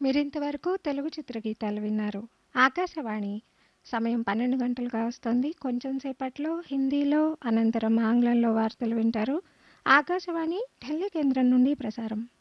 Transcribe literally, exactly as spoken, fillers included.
మీరింతవరకు తెలుగు చిత్రగీతాలు విన్నారు. ఆకాశవాణి సమయం పన్నెండు గంటలు కావస్తోంది. కొంచెం సేపట్లో హిందీలో, అనంతరం ఆంగ్లంలో వార్తలు వింటారు. ఆకాశవాణి ఢిల్లీ కేంద్రం నుండి ప్రసారం.